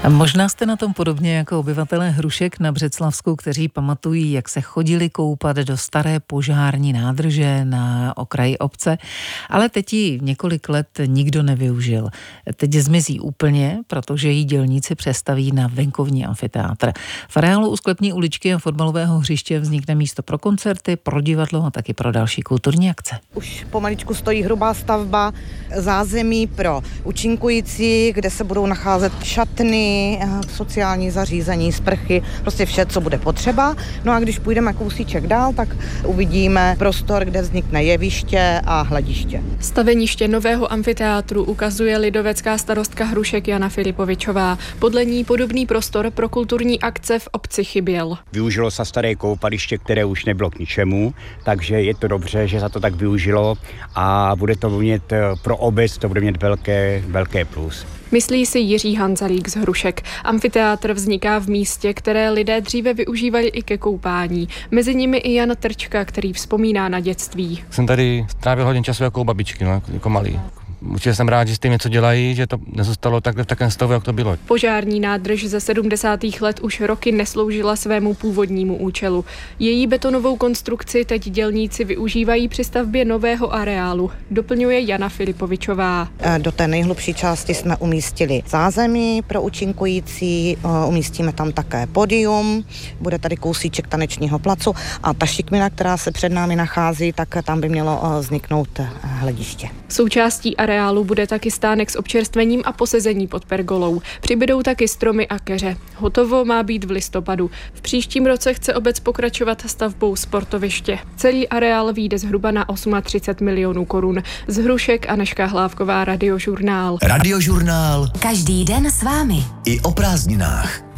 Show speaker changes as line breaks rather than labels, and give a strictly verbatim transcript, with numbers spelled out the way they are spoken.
Možná jste na tom podobně jako obyvatelé Hrušek na Břeclavsku, kteří pamatují, jak se chodili koupat do staré požární nádrže na okraji obce, ale teď ji několik let nikdo nevyužil. Teď zmizí úplně, protože ji dělníci přestaví na venkovní amfiteátr. V areálu u Sklepní uličky a fotbalového hřiště vznikne místo pro koncerty, pro divadlo a taky pro další kulturní akce.
Už pomaličku stojí hrubá stavba zázemí pro účinkující, kde se budou nacházet šatny, sociální zařízení, sprchy, prostě vše, co bude potřeba. No a když půjdeme kousíček dál, tak uvidíme prostor, kde vznikne jeviště a hlediště.
Staveniště nového amfiteátru ukazuje lidovecká starostka Hrušek Jana Filipovičová. Podle ní podobný prostor pro kulturní akce v obci chyběl.
Využilo se staré koupaliště, které už nebylo k ničemu, takže je to dobře, že se to tak využilo a bude to mít pro obec, to bude mít velké, velké plus.
Myslí si Jiří Hanzalík z Hrušek. Amfiteátr vzniká v místě, které lidé dříve využívali i ke koupání. Mezi nimi i Jan Trčka, který vzpomíná na dětství.
Jsem tady strávil hodně času jako u babičky, no, jako malý. Určitě jsem rád, že s tím něco dělají, že to nezůstalo takhle v takém stavu, jak to bylo.
Požární nádrž ze sedmdesátých let už roky nesloužila svému původnímu účelu. Její betonovou konstrukci teď dělníci využívají při stavbě nového areálu, doplňuje Jana Filipovičová.
Do té nejhlubší části jsme umístili zázemí pro účinkující, umístíme tam také pódium, bude tady kousíček tanečního placu a ta šikmina, která se před námi nachází, tak tam by mělo vzniknout hlediště.
Součástí areálu bude taky stánek s občerstvením a posezení pod pergolou. Přibydou taky stromy a keře. Hotovo má být v listopadu. V příštím roce chce obec pokračovat stavbou sportoviště. Celý areál vyjde zhruba na třicet osm milionů korun. Z Hrušek Anežka Hlávková, Radiožurnál.
Radiožurnál. Každý den s vámi. I o prázdninách.